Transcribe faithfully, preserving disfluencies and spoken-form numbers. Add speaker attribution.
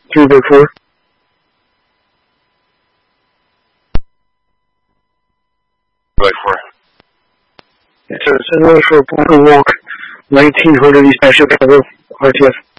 Speaker 1: three by four.
Speaker 2: By four.
Speaker 1: It's a similar for Bunker Walk, nineteen hundred East Bishop Avenue, R T F.